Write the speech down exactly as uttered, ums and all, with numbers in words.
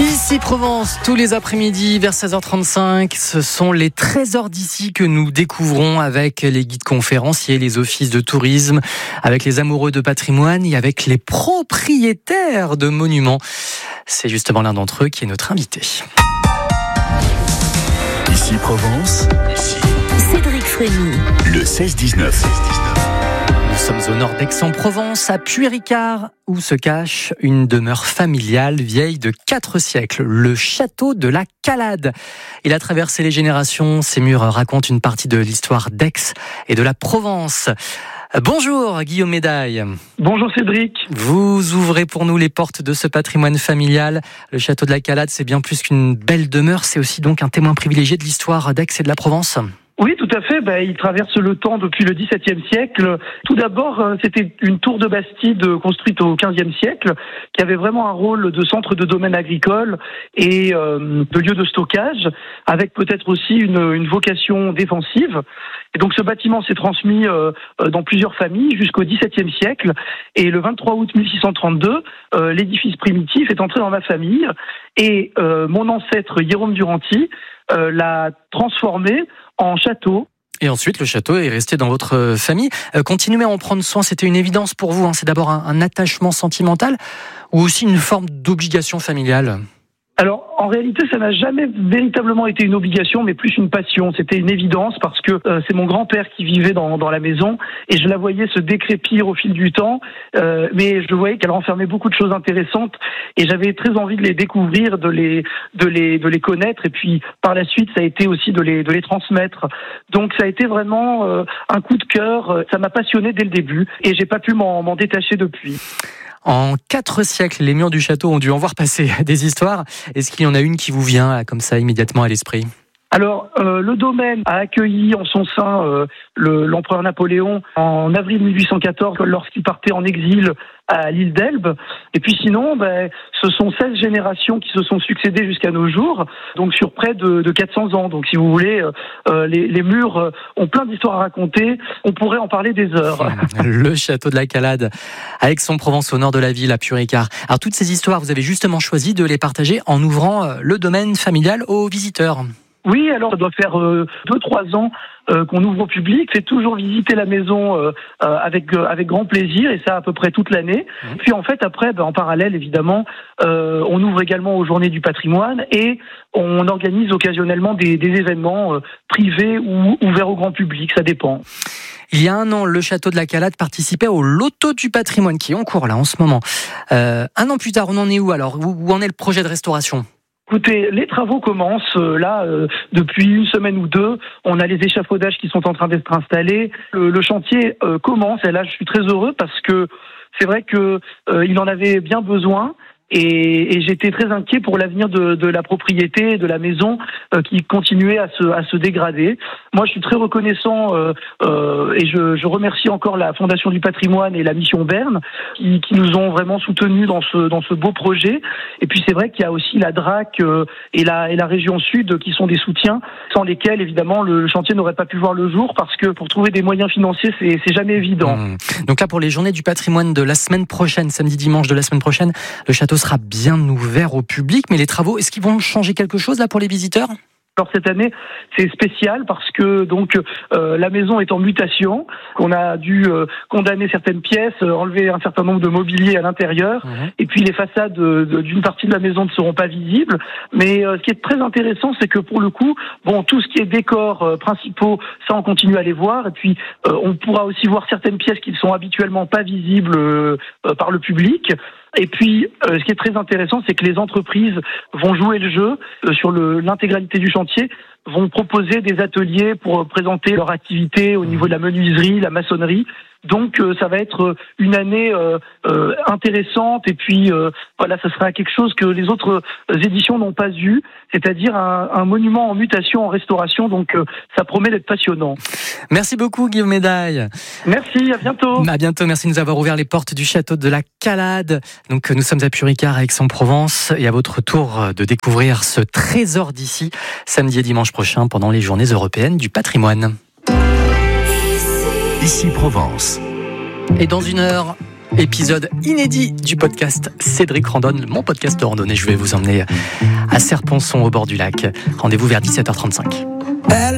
Ici Provence, tous les après-midi vers seize heures trente-cinq, ce sont les trésors d'ici que nous découvrons avec les guides conférenciers, les offices de tourisme, avec les amoureux de patrimoine et avec les propriétaires de monuments. C'est justement l'un d'entre eux qui est notre invité. Ici Provence, ici Cédric Frémy, le seize dix-neuf. Nous sommes au nord d'Aix-en-Provence, à Puy-Ricard, où se cache une demeure familiale vieille de quatre siècles, le château de la Calade. Il a traversé les générations, ses murs racontent une partie de l'histoire d'Aix et de la Provence. Bonjour Guillaume Médaille. Bonjour Cédric. Vous ouvrez pour nous les portes de ce patrimoine familial. Le château de la Calade, c'est bien plus qu'une belle demeure, c'est aussi donc un témoin privilégié de l'histoire d'Aix et de la Provence. Oui, tout à fait. Ben, il traverse le temps depuis le dix-septième siècle. Tout d'abord, c'était une tour de Bastide construite au quinzième siècle, qui avait vraiment un rôle de centre de domaine agricole et euh, de lieu de stockage, avec peut-être aussi une, une vocation défensive. Et donc, ce bâtiment s'est transmis euh, dans plusieurs familles jusqu'au dix-septième siècle. Et le vingt-trois août mille six cent trente-deux, euh, l'édifice primitif est entré dans ma famille. Et euh, mon ancêtre Jérôme Duranty euh, l'a transformé en château. Et ensuite, le château est resté dans votre famille. Euh, continuer à en prendre soin, c'était une évidence pour vous, hein. C'est d'abord un, un attachement sentimental ou aussi une forme d'obligation familiale ? Alors, en réalité, ça n'a jamais véritablement été une obligation, mais plus une passion. C'était une évidence parce que euh, c'est mon grand-père qui vivait dans, dans la maison et je la voyais se décrépir au fil du temps, euh, mais je voyais qu'elle renfermait beaucoup de choses intéressantes et j'avais très envie de les découvrir, de les, de les, de les connaître et puis par la suite, ça a été aussi de les, de les transmettre. Donc, ça a été vraiment euh, un coup de cœur. Ça m'a passionné dès le début et j'ai pas pu m'en, m'en détacher depuis. En quatre siècles, les murs du château ont dû en voir passer des histoires. Est-ce qu'il y en a une qui vous vient là, comme ça immédiatement à l'esprit ? Alors, euh, le domaine a accueilli en son sein euh, le, l'empereur Napoléon en avril mille huit cent quatorze lorsqu'il partait en exil à l'île d'Elbe. Et puis sinon, ben, ce sont seize générations qui se sont succédées jusqu'à nos jours, donc sur près de, de quatre cents ans. Donc si vous voulez, euh, les, les murs ont plein d'histoires à raconter. On pourrait en parler des heures. Le château de la Calade, à Aix-en-Provence, au nord de la ville, à Puy-Ricard. Alors toutes ces histoires, vous avez justement choisi de les partager en ouvrant le domaine familial aux visiteurs. Oui, alors ça doit faire euh, deux, trois ans euh, qu'on ouvre au public. C'est toujours visiter la maison euh, euh, avec euh, avec grand plaisir et ça à peu près toute l'année. Mmh. Puis en fait après, ben, en parallèle évidemment, euh, on ouvre également aux Journées du patrimoine et on organise occasionnellement des, des événements euh, privés ou ouverts au grand public. Ça dépend. Il y a un an, le château de la Calade participait au Loto du patrimoine qui est en cours là en ce moment. Euh, un an plus tard, on en est où alors ? Où, où en est le projet de restauration ? Écoutez, les travaux commencent euh, là euh, depuis une semaine ou deux. On a les échafaudages qui sont en train d'être installés. Le, le chantier euh, commence et là je suis très heureux parce que c'est vrai que euh, il en avait bien besoin. Et, et j'étais très inquiet pour l'avenir de, de la propriété, de la maison euh, qui continuait à se, à se dégrader. Moi, je suis très reconnaissant euh, euh, et je, je remercie encore la Fondation du patrimoine et la Mission Berne qui, qui nous ont vraiment soutenus dans ce, dans ce beau projet. Et puis, c'est vrai qu'il y a aussi la D R A C euh, et, la, et la région Sud qui sont des soutiens sans lesquels, évidemment, le chantier n'aurait pas pu voir le jour parce que pour trouver des moyens financiers, c'est, c'est jamais évident. Mmh. Donc là, pour les Journées du patrimoine de la semaine prochaine, samedi, dimanche de la semaine prochaine, le château sera bien ouvert au public, mais les travaux, est-ce qu'ils vont changer quelque chose là pour les visiteurs ? Alors cette année, c'est spécial parce que donc euh, la maison est en mutation, qu'on a dû euh, condamner certaines pièces, euh, enlever un certain nombre de mobilier à l'intérieur, mmh. et puis les façades euh, d'une partie de la maison ne seront pas visibles. Mais euh, ce qui est très intéressant, c'est que pour le coup, bon, tout ce qui est décors euh, principaux, ça on continue à les voir, et puis euh, on pourra aussi voir certaines pièces qui ne sont habituellement pas visibles euh, euh, par le public. Et puis, euh, ce qui est très intéressant, c'est que les entreprises vont jouer le jeu euh, sur le, l'intégralité du chantier, vont proposer des ateliers pour présenter leur activité au niveau de la menuiserie, la maçonnerie. Donc, euh, ça va être une année euh, euh, intéressante. Et puis, euh, voilà, ça sera quelque chose que les autres éditions n'ont pas eu, c'est-à-dire un, un monument en mutation, en restauration. Donc, euh, ça promet d'être passionnant. Merci beaucoup, Guillaume Médaille. Merci, à bientôt. À bientôt, merci de nous avoir ouvert les portes du château de la Calade. Donc, nous sommes à Puy-Ricard, à Aix-en-Provence, et à votre tour de découvrir ce trésor d'ici, samedi et dimanche prochain, pendant les Journées européennes du patrimoine. Ici Provence. Et dans une heure, épisode inédit du podcast Cédric Randonne, mon podcast de randonnée. Je vais vous emmener à Serponçon au bord du lac. Rendez-vous vers dix-sept heures trente-cinq.